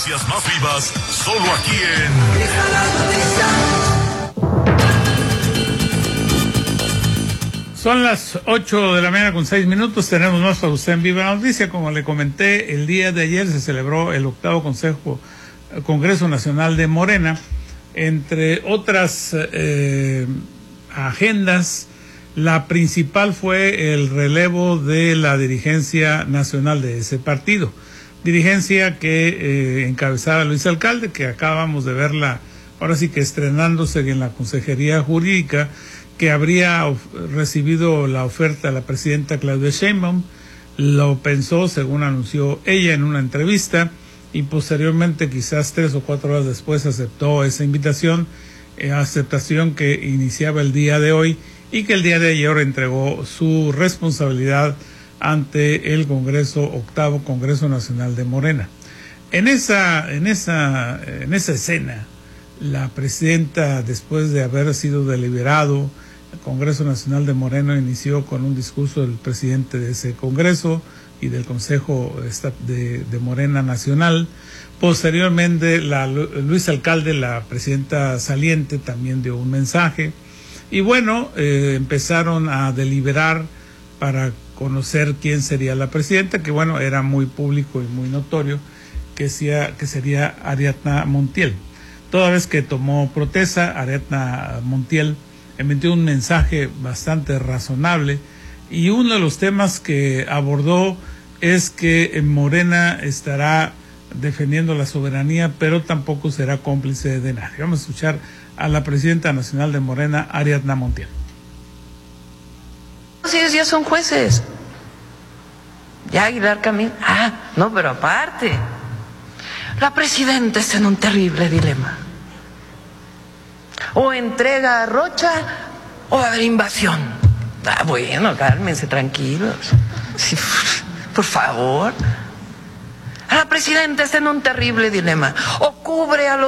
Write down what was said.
noticias más vivas, solo aquí en... Son las 8 de la mañana con 6 minutos. Tenemos más para usted en Viva la Noticia. Como le comenté, el día de ayer se celebró el 8º Congreso Nacional de Morena. Entre otras agendas, la principal fue el relevo de la dirigencia nacional de ese partido. Dirigencia que encabezaba Luis Alcalde, que acabamos de verla ahora sí que estrenándose en la Consejería Jurídica, que habría recibido la oferta de la presidenta Claudia Sheinbaum. Lo pensó, según anunció ella en una entrevista, y posteriormente, quizás 3 o 4 horas después, aceptó esa invitación, aceptación que iniciaba el día de hoy y que el día de ayer entregó su responsabilidad ante el Congreso, 8º Congreso Nacional de Morena. En esa escena, la presidenta, después de haber sido deliberado, el Congreso Nacional de Morena inició con un discurso del presidente de ese Congreso y del Consejo de Morena Nacional. Posteriormente, Luis Alcalde, la presidenta saliente, también dio un mensaje. Y bueno, empezaron a deliberar para conocer quién sería la presidenta, que bueno, era muy público y muy notorio que sería Ariadna Montiel. Toda vez que tomó protesta, Ariadna Montiel emitió un mensaje bastante razonable, y uno de los temas que abordó es que Morena estará defendiendo la soberanía, pero tampoco será cómplice de nadie. Vamos a escuchar a la presidenta nacional de Morena, Ariadna Montiel. Ellos ya son jueces. Ya Aguilar Camín. No, pero aparte, la presidenta está en un terrible dilema. O entrega a Rocha o va a haber invasión. Bueno, cálmense, tranquilos. Sí, por favor. La presidenta está en un terrible dilema. O cubre a los